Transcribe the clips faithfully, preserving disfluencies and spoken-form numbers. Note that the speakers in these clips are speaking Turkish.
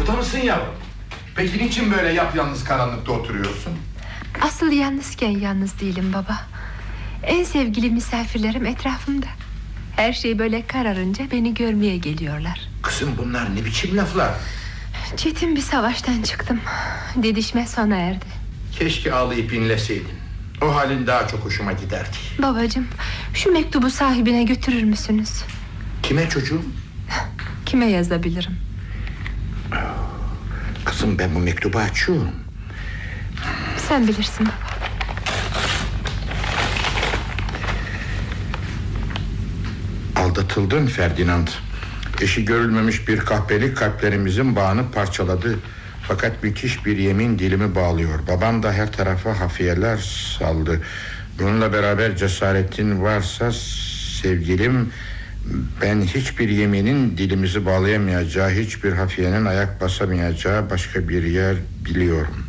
Burada mısın yavrum? Peki niçin böyle yapyalnız karanlıkta oturuyorsun? Asıl yalnızken yalnız değilim baba. En sevgili misafirlerim etrafımda. Her şey böyle kararınca beni görmeye geliyorlar. Kızım, bunlar ne biçim laflar? Çetin bir savaştan çıktım. Didişme sona erdi. Keşke ağlayıp inleseydin. O halin daha çok hoşuma giderdi. Babacığım, şu mektubu sahibine götürür müsünüz? Kime çocuğum? Kime yazabilirim? Kızım, ben bu mektubu açıyorum. Sen bilirsin baba. Aldatıldın Ferdinand. Eşi görülmemiş bir kahpelik kalplerimizin bağını parçaladı. Fakat müthiş bir yemin dilimi bağlıyor. Babam da her tarafa hafiyeler saldı. Bununla beraber cesaretin varsa sevgilim, ben hiçbir yeminin dilimizi bağlayamayacağı, hiçbir hafiyenin ayak basamayacağı başka bir yer biliyorum.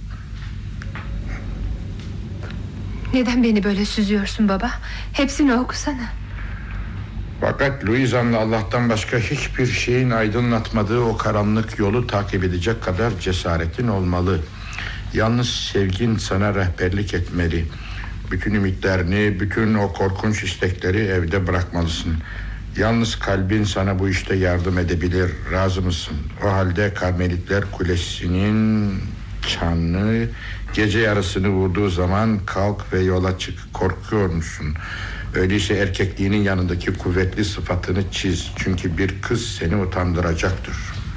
Neden beni böyle süzüyorsun baba? Hepsini okusana. Fakat Louisa'nın Allah'tan başka hiçbir şeyin aydınlatmadığı o karanlık yolu takip edecek kadar cesaretin olmalı. Yalnız sevgin sana rehberlik etmeli. Bütün ümitlerini, bütün o korkunç istekleri evde bırakmalısın. Yalnız kalbin sana bu işte yardım edebilir. Razı mısın? O halde Karmelitler Kulesi'nin çanını gece yarısını vurduğu zaman kalk ve yola çık. Korkuyor musun? Öyleyse erkekliğinin yanındaki kuvvetli sıfatını çiz. Çünkü bir kız seni utandıracaktır.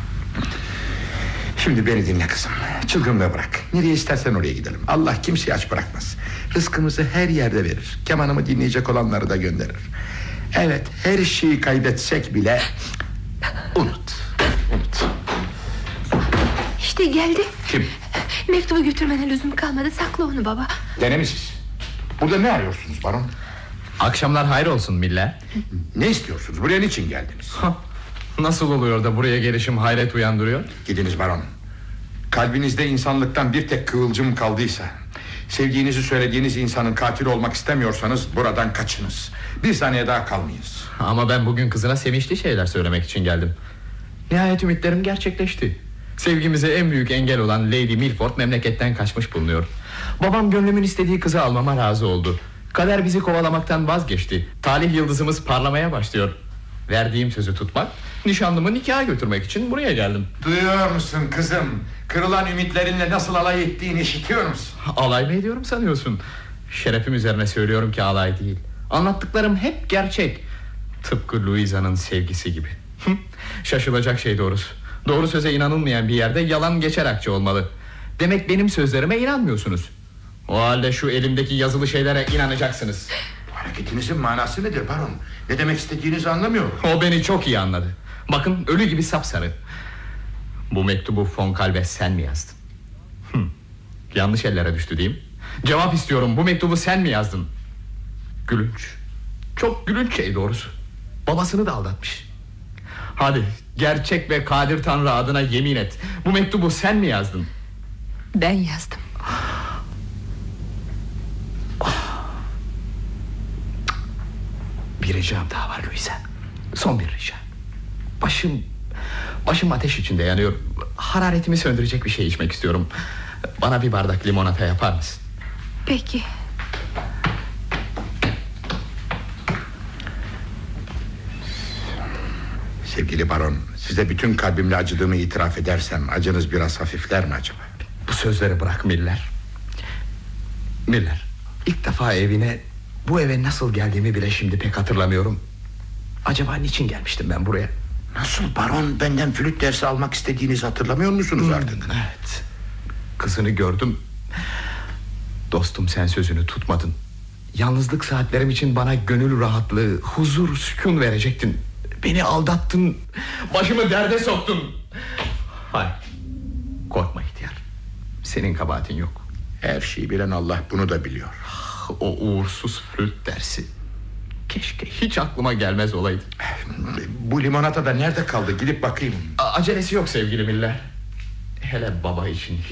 Şimdi beni dinle kızım. Çılgınlığı bırak. Nereye istersen oraya gidelim. Allah kimseyi aç bırakmaz. Rızkımızı her yerde verir. Kemanımı dinleyecek olanları da gönderir. Evet, her şeyi kaybetsek bile unut. Unut. İşte geldi. Kim? Mektubu götürmene lüzum kalmadı. Sakla onu baba. Gene mi siz? Burada ne arıyorsunuz baron? Akşamlar hayır olsun Miller. Ne istiyorsunuz? Buraya niçin geldiniz? Nasıl oluyor da buraya gelişim hayret uyandırıyor? Gidiniz baron. Kalbinizde insanlıktan bir tek kıvılcım kaldıysa, sevdiğinizi söylediğiniz insanın katili olmak istemiyorsanız buradan kaçınız. Bir saniye daha kalmayız. Ama ben bugün kızına sevinçli şeyler söylemek için geldim. Nihayet ümitlerim gerçekleşti. Sevgimize en büyük engel olan Lady Milford memleketten kaçmış bulunuyor. Babam gönlümün istediği kızı almama razı oldu. Kader bizi kovalamaktan vazgeçti. Talih yıldızımız parlamaya başlıyor. Verdiğim sözü tutmak, nişanlımı nikaha götürmek için buraya geldim. Duyuyor musun kızım? Kırılan ümitlerinle nasıl alay ettiğini işitiyor musun? Alay mı ediyorum sanıyorsun? Şerefim üzerine söylüyorum ki alay değil. Anlattıklarım hep gerçek. Tıpkı Louisa'nın sevgisi gibi. Şaşılacak şey doğrusu. Doğru söze inanılmayan bir yerde yalan geçer akçe olmalı. Demek benim sözlerime inanmıyorsunuz. O halde şu elimdeki yazılı şeylere inanacaksınız. Bu hareketinizin manası nedir baron? Ne demek istediğinizi anlamıyorum. O beni çok iyi anladı. Bakın, ölü gibi sapsarı. Bu mektubu Von Kalbe sen mi yazdın? Hı. Yanlış ellere düştü diyeyim. Cevap istiyorum, bu mektubu sen mi yazdın? Gülünç. Çok gülünç şey doğrusu. Babasını da aldatmış. Hadi, gerçek ve kadir Tanrı adına yemin et. Bu mektubu sen mi yazdın? Ben yazdım. Bir ricam daha var Louisa. Son bir rica. Başım Başım ateş içinde yanıyor. Hararetimi söndürecek bir şey içmek istiyorum. Bana bir bardak limonata yapar mısın? Peki. Sevgili baron, size bütün kalbimle acıdığımı itiraf edersem acınız biraz hafifler mi acaba? Bu sözleri bırak Miller. Miller, ilk defa evine, bu eve nasıl geldiğimi bile şimdi pek hatırlamıyorum. Acaba niçin gelmiştim ben buraya? Nasıl baron, benden flüt dersi almak istediğinizi hatırlamıyor musunuz hmm, artık? Evet. Kızını gördüm. Dostum, sen sözünü tutmadın. Yalnızlık saatlerim için bana gönül rahatlığı, huzur, sükun verecektin. Beni aldattın. Başımı derde soktun. Hayır, korkma ihtiyar. Senin kabahatin yok. Her şeyi bilen Allah bunu da biliyor. O uğursuz flüt dersi. Keşke hiç aklıma gelmez olaydı. Bu limonata da nerede kaldı, gidip bakayım. A- acelesi yok sevgili Miller. Hele baba için